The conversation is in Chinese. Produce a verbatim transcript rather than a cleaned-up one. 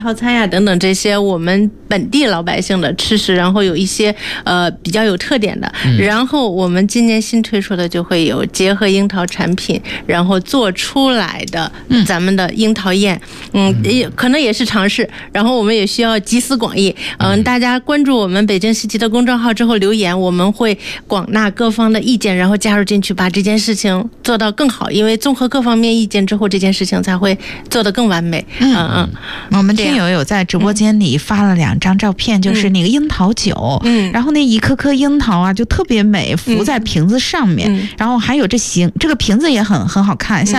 套餐呀等等这些我们本地老百姓的吃食，然后有一些呃比较有特点的、嗯、然后我们今年新推出的就会有结合樱桃产品然后做出来的咱们的樱桃宴，嗯，也可能也是尝试，然后我们也需要集思广益，嗯、呃，大家关注我们北京西奇的公众号之后留言，我们会广纳各方的意见，然后加入进去，把这件事情做到更好，因为综合各方面意见之后，这件事情才会做得更完美。嗯嗯， 我们听友有在直播间里发了两张照片，就是那个樱桃酒，嗯，然后那一颗颗樱桃啊就特别美，浮在瓶子上面，嗯、然后还有这形这个瓶子也很很好看，像